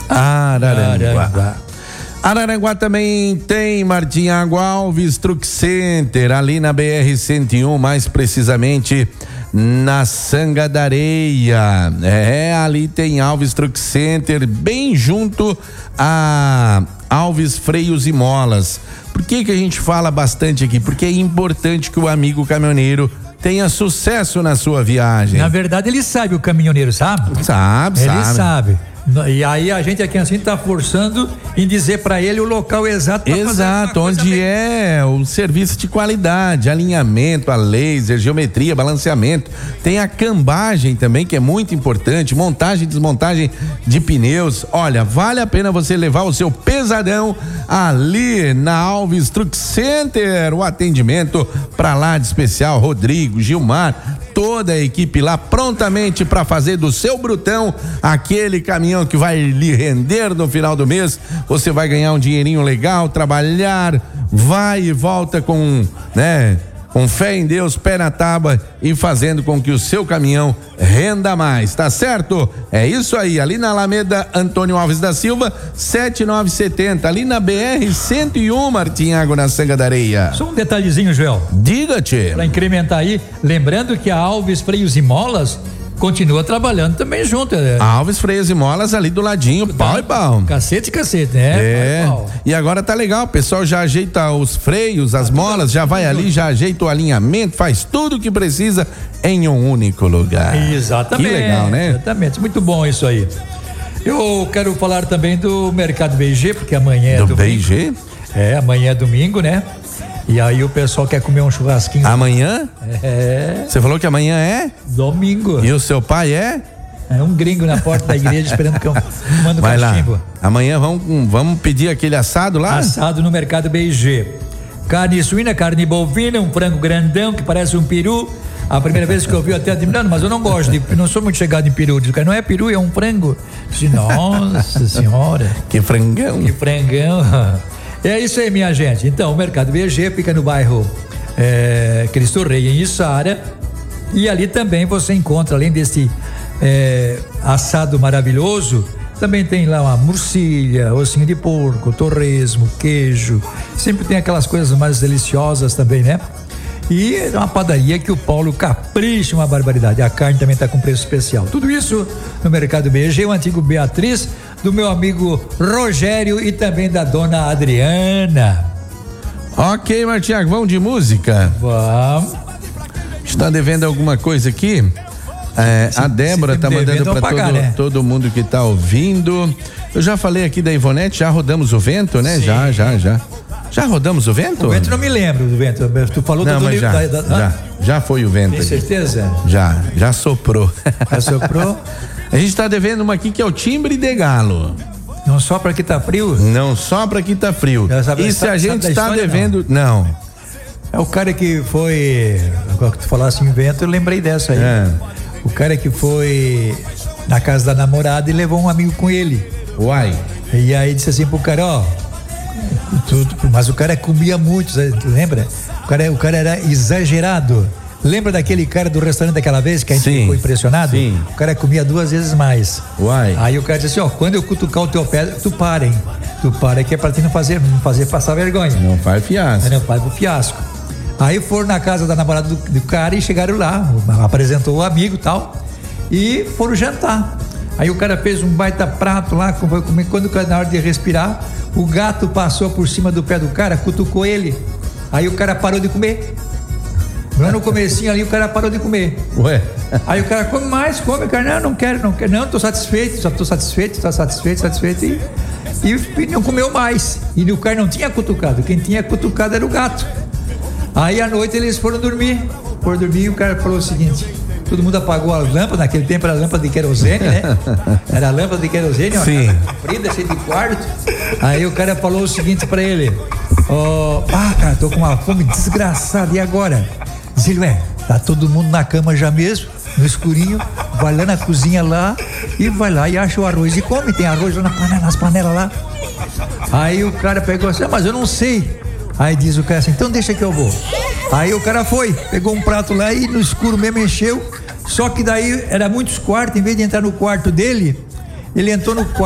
Araranguá também tem Martim Alves Truck Center, ali na BR-101, mais precisamente na Sanga da Areia. Ali tem Alves Truck Center, bem junto a Alves Freios e Molas. Por que a gente fala bastante aqui? Porque é importante que o amigo caminhoneiro tenha sucesso na sua viagem. Na verdade, ele sabe, o caminhoneiro, sabe? Sabe. Ele sabe. E aí a gente aqui assim tá forçando em dizer para ele o local exato. Exato, onde é o serviço de qualidade, alinhamento, a laser, geometria, balanceamento. Tem a cambagem também, que é muito importante, montagem e desmontagem de pneus. Olha, vale a pena você levar o seu pesadão ali na Alves Truck Center. O atendimento para lá de especial, Rodrigo, Gilmar, toda a equipe lá prontamente para fazer do seu brutão aquele caminhão que vai lhe render no final do mês. Você vai ganhar um dinheirinho legal, trabalhar, vai e volta com fé em Deus, pé na tábua e fazendo com que o seu caminhão renda mais, tá certo? É isso aí, ali na Alameda Antônio Alves da Silva, 7970, ali na BR-101, Martinhago, na Sanga da Areia. Só um detalhezinho, Joel. Diga-te. Pra incrementar aí, lembrando que a Alves Freios e Molas continua trabalhando também junto. Alves Freios e Molas ali do ladinho, pau e pau. Cacete, né? Pau. E agora tá legal, o pessoal já ajeita os freios, as molas, já vai ali, já ajeita o alinhamento, faz tudo o que precisa em um único lugar. Exatamente. Que legal, né? Exatamente, muito bom isso aí. Eu quero falar também do Mercado BG, porque amanhã é domingo. Do BG? Amanhã é domingo, né? E aí o pessoal quer comer um churrasquinho. Amanhã? Você falou que amanhã é? Domingo. E o seu pai é? É um gringo na porta da igreja esperando que eu mando vai cachimbo. Lá. Amanhã vamos pedir aquele assado lá? Assado no Mercado BG. Carne suína, carne bovina, um frango grandão que parece um peru. A primeira vez que eu vi, até admirando, mas eu não gosto, não sou muito chegado em peru. Diz, não é peru, é um frango. Disse, nossa senhora. Que frangão. Que frangão. É isso aí, minha gente. Então, o Mercado BG fica no bairro Cristo Rei, em Içara. E ali também você encontra, além desse assado maravilhoso, também tem lá uma murcilha, ossinho de porco, torresmo, queijo. Sempre tem aquelas coisas mais deliciosas também, né? E é uma padaria que o Paulo capricha uma barbaridade. A carne também está com preço especial. Tudo isso no Mercado BG, o antigo Beatriz, do meu amigo Rogério e também da dona Adriana. Ok, Martiago, vamos de música? Vamos. Está devendo alguma coisa aqui? A Débora está mandando para todo mundo que está ouvindo. Eu já falei aqui da Ivonete, já rodamos o vento, né? Sim. Já rodamos o vento? O vento não me lembro do vento. Tu falou não, mas já foi o vento. Tem certeza? Já soprou. Já soprou? A gente está devendo uma aqui que é o timbre de galo. Não sopra que tá frio? Não sopra que tá frio. E se a gente está devendo... Não. É o cara que foi... Agora que tu falasse em vento, eu lembrei dessa aí. O cara que foi na casa da namorada e levou um amigo com ele. Uai. E aí disse assim pro cara, mas o cara comia muito, lembra? O cara era exagerado. Lembra daquele cara do restaurante daquela vez que a gente ficou impressionado? Sim. O cara comia 2 vezes mais. Uai. Aí o cara disse assim, quando eu cutucar o teu pé, tu para, hein? Tu para, que é pra ti não fazer passar vergonha. Não faz fiasco. Não faz pro fiasco. Aí foram na casa da namorada do cara e chegaram lá, apresentou o amigo e tal, e foram jantar. Aí o cara fez um baita prato lá, quando na hora de respirar, o gato passou por cima do pé do cara, cutucou ele. Aí o cara parou de comer. Lá no comecinho ali o cara parou de comer. Ué? Aí o cara come, cara, não quero, tô satisfeito, e não comeu mais. E o cara não tinha cutucado, quem tinha cutucado era o gato. Aí à noite eles foram dormir e o cara falou o seguinte: todo mundo apagou a lâmpada, naquele tempo era lâmpada de querosene, né? Era lâmpada de querosene, uma casa comprida, cheia de quarto. Aí o cara falou o seguinte pra ele: cara, tô com uma fome desgraçada, e agora? Diz ele, tá todo mundo na cama já mesmo, no escurinho, vai lá na cozinha lá e vai lá e acha o arroz e come, tem arroz lá nas panelas lá. Aí o cara pegou assim, mas eu não sei. Aí diz o cara assim, então deixa que eu vou. Aí o cara foi, pegou um prato lá e no escuro mesmo encheu. Só que daí era muitos quartos, em vez de entrar no quarto dele, ele entrou no quarto